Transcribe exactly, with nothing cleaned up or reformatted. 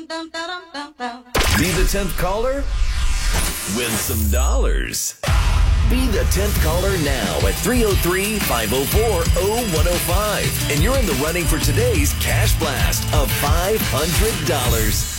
Be the tenth caller? Win some dollars. Be the tenth caller now at three oh three, five oh four, oh one oh five. And you're in the running for today's Cash Blast of five hundred dollars.